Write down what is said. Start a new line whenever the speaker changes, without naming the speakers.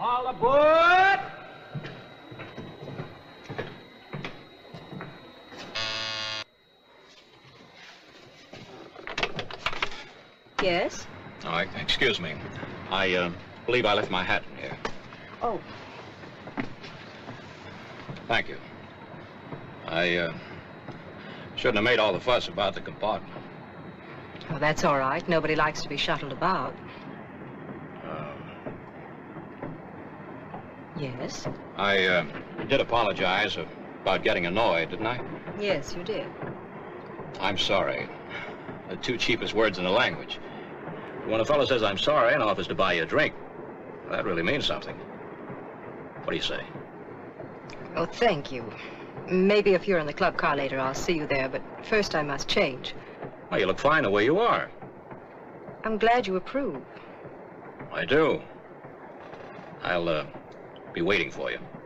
All aboard!
Yes?
Oh, excuse me. I believe I left my hat in here.
Oh.
Thank you. I shouldn't have made all the fuss about the compartment.
Oh, that's all right. Nobody likes to be shuttled about. Yes?
I did apologize about getting annoyed, didn't I?
Yes, you did.
I'm sorry. The two cheapest words in the language. When a fellow says I'm sorry and offers to buy you a drink, that really means something. What do you say?
Oh, thank you. Maybe if you're in the club car later, I'll see you there, but first I must change.
Well, you look fine the way you are.
I'm glad you approve.
I do. I'll be waiting for you.